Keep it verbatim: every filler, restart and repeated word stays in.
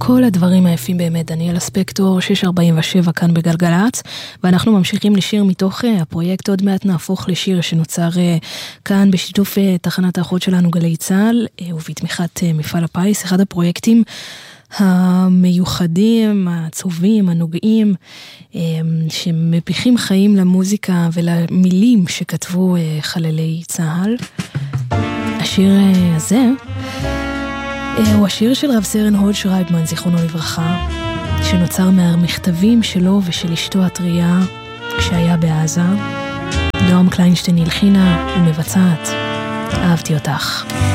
כל הדברים היפים באמת, דניאל הספקטור, שש ארבעים ושבע כאן בגלגלץ, ואנחנו ממשיכים לשיר מתוך הפרויקט עוד מעט נהפוך לשיר שנוצר כאן בשיתוף תחנת האחות שלנו גלי צהל, ובתמיכת מפעל הפיס, אחד הפרויקטים המיוחדים, העצובים, הנוגעים, שמפיחים חיים למוזיקה ולמילים שכתבו חללי צהל. השיר הזה הוא השיר של רב סרן הוד שרייבמן, זיכרונו לברכה, שנוצר מהמכתבים שלו ושל אשתו הטריה כשהיה בעזה. נועם קליינשטיין הלחינה ומבצעת אהבתי אותך.